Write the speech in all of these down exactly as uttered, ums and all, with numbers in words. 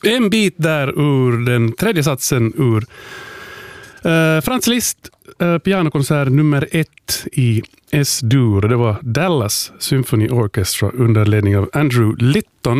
En bit där ur den tredje satsen ur uh, Franz Liszt uh, pianokonsert nummer ett i S-dur. Det var Dallas Symphony Orchestra under ledning av Andrew Litton.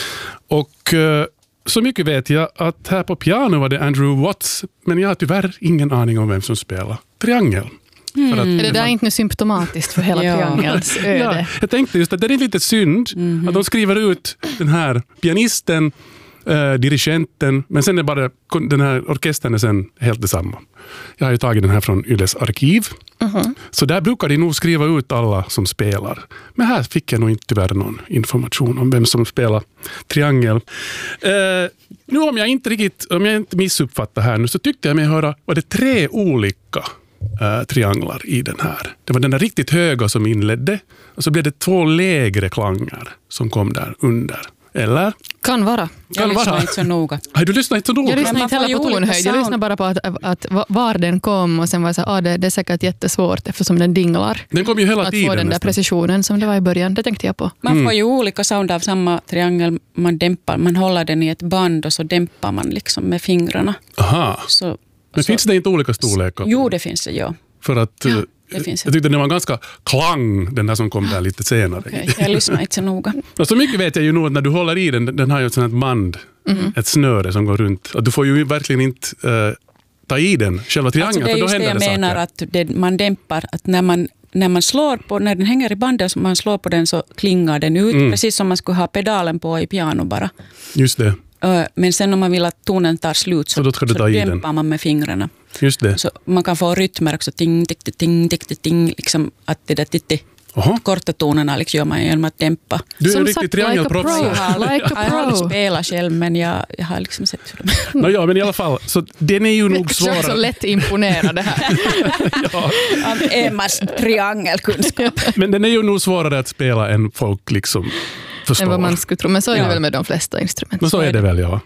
Och uh, så mycket vet jag att här på piano var det Andrew Watts, men jag har tyvärr ingen aning om vem som spelar triangel. Mm. För att, är det där man... inte nu symptomatiskt för hela triangels öde? Ja, jag tänkte just att det är lite synd mm-hmm. att de skriver ut den här pianisten, eh, dirigenten, men sen är bara den här orkestern är sen helt detsamma. Jag har ju tagit den här från Yles arkiv. Mm-hmm. Så där brukar de nog skriva ut alla som spelar. Men här fick jag nog inte tyvärr någon information om vem som spelar triangel. Eh, nu om jag inte riktigt, om jag inte missuppfattar här nu, så tyckte jag mig höra, var det tre olika Uh, trianglar i den här. Det var den där riktigt höga som inledde och så blev det två lägre klanger som kom där under. Eller? Kan vara. Jag lyssnar inte så noga. Har du lyssnat inte så noga? Jag lyssnar inte heller på tonhöjd. Jag lyssnar bara på att, att var den kom och sen var jag så ah, det, det är säkert jättesvårt eftersom den dinglar. Den kom ju hela att tiden. Att få den där nästan. precisionen som det var i början. Det tänkte jag på. Man får ju mm. olika sound av samma triangel. Man dämpar, man håller den i ett band och så dämpar man liksom med fingrarna. Aha. Så Men så, finns det inte olika storlekar? Jo, det finns det, ja. För att ja, det det finns jag tyckte det var ganska klang, den där som kom där lite senare. Okay, jag lyssnar inte så noga. Och så mycket vet jag ju nog att när du håller i den, den har ju ett sånt här band, mm. ett snöre som går runt. Att du får ju verkligen inte uh, ta i den, själva triangeln, alltså för då händer det det jag menar saker. att det, man dämpar, att när man, när man slår på, när den hänger i bandet och man slår på den så klingar den ut, mm. precis som man skulle ha pedalen på i piano bara. Just det. Men sen om man vill att tonen tar slut så, så, så dämpar man med fingrarna. Just det. Så man kan få rytmer också, ting, ting, ting, ting, ting, liksom att det där titti, korta tonerna liksom gör man genom att dämpa. Du är en riktig triangelproffs. Like jag har aldrig spelat själv, men jag, jag har liksom sett hur de no, ja, men i alla fall, så den är ju nog svårare. Jag är så lätt imponerad det här. ja. Av Emmas triangelkunskap. Men den är ju nog svårare att spela än folk liksom förstår. Än vad man skulle tro, men så är ja. det väl med de flesta instrument. Men så är det väl, ja.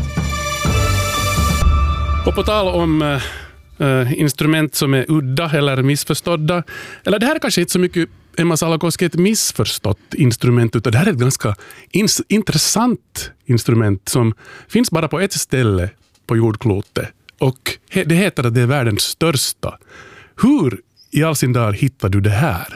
Och på tal om äh, instrument som är udda eller missförstådda, eller det här är kanske inte så mycket Emma Salakoski ett missförstått instrument, utan det här är ett ganska ins- intressant instrument som finns bara på ett ställe på jordklotet. Och he- det heter att det är världens största. Hur i all sin dag hittar du det här?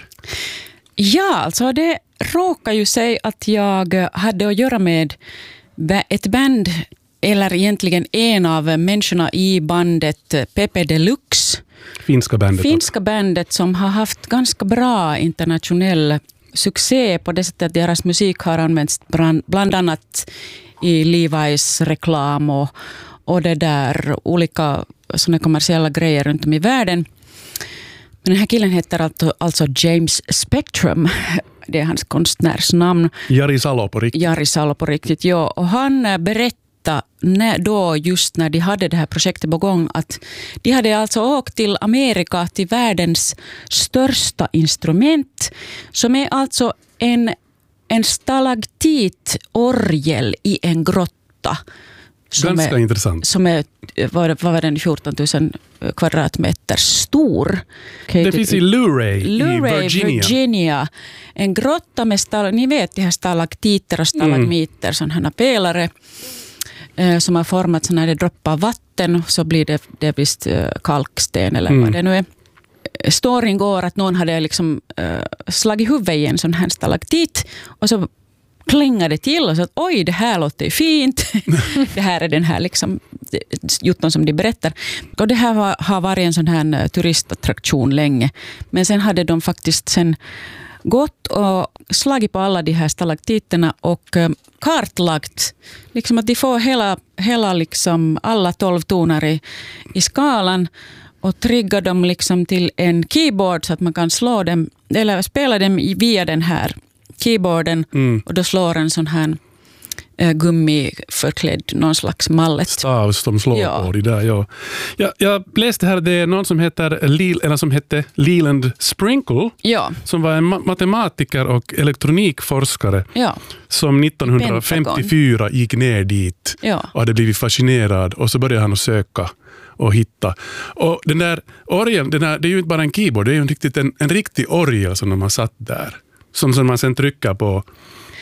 Ja, alltså det råkar ju sig att jag hade att göra med ett band, eller egentligen en av människorna i bandet Pepe Deluxe. Finska bandet. Finska bandet som har haft ganska bra internationell succé på det sättet att deras musik har använts bland annat i Levi's reklam och, och det där olika såna kommersiella grejer runt om i världen. Men den här killen heter alltså, alltså James Spectrum. Det är hans konstnärsnamn. Jari Salo på riktigt. Jari Salo på riktigt, ja. Och han berättade när, då just när de hade det här projektet på gång att de hade alltså åkt till Amerika till världens största instrument som är alltså en, en stalaktitorgel i en grotta. Ganska är, intressant. Som är, vad var den, fjorton tusen kvadratmeter stor. Okay, det finns i Luray, Luray i Virginia. Virginia. En grotta med stal, ni vet de här stalaktiter och stalagmiter, mm. sådana här pelare eh, som har format så när det droppar vatten så blir det, det visst eh, kalksten eller mm. vad det nu är. Storyn går att någon hade liksom eh, slagit huvudet i en sån här stalaktit och så klingade till och så att oj, det här låter ju fint. Det här är den här liksom jutton som de berättar. Och det här var, har varit en sån här turistattraktion länge. Men sen hade de faktiskt sen gått och slagit på alla de här stalaktiterna och uh, kartlagt liksom att de får hela, hela liksom alla tolv toner i, i skalan och trigga dem liksom till en keyboard så att man kan slå dem eller spela dem via den här keyboarden mm. och då slår en sån här äh, gummiförklädd någon slags mallet. Stav som slår ja. på det där, ja. Jag, jag läste här, det är någon som heter Lil, eller som hette Leland Sprinkle ja. som var en ma- matematiker och elektronikforskare ja. som nittonhundrafemtiofyra Pentagon. Gick ner dit ja. och hade blivit fascinerad och så började han att söka och hitta. Och den där orgeln, den där, det är ju inte bara en keyboard, det är ju en, riktigt, en, en riktig orgel som de har satt där. Som, som man sen trycker på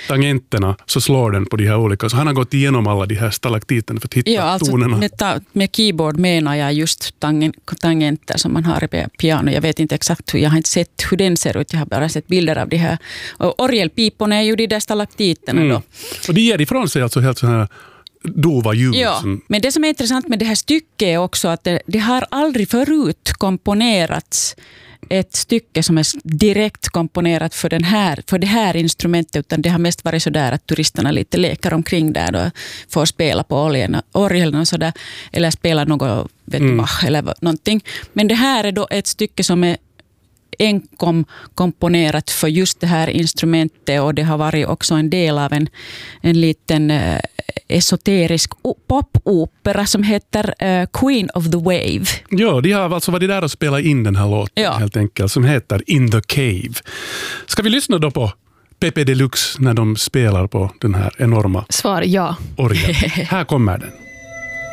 tangenterna så slår den på de här olika. Så han har gått igenom alla de här stalaktiterna för att hitta ja, alltså tonerna. Med, ta, med keyboard menar jag just tangen, tangenter som man har i piano. Jag vet inte exakt hur, jag har inte sett hur den ser ut. Jag har bara sett bilder av de här. Och orgelpiporna är ju de där stalaktiterna mm. då. Och de ger ifrån sig alltså helt så här dova ljud. Ja, men det som är intressant med det här stycket är också att det, det har aldrig förut komponerats ett stycke som är direkt komponerat för, den här, för det här instrumentet, utan det har mest varit så där att turisterna lite leker omkring där och får spela på orgeln och sådär, eller spela något, vet du, Bach eller någonting. Men det här är då ett stycke som är enkom komponerat för just det här instrumentet, och det har varit också en del av en, en liten eh, esoterisk popopera som heter eh, Queen of the Wave. Ja, de har alltså varit där och spelat in den här låten ja. helt enkelt, som heter In the Cave. Ska vi lyssna då på Pepe Deluxe när de spelar på den här enorma Svar ja. orgeln? Här kommer den.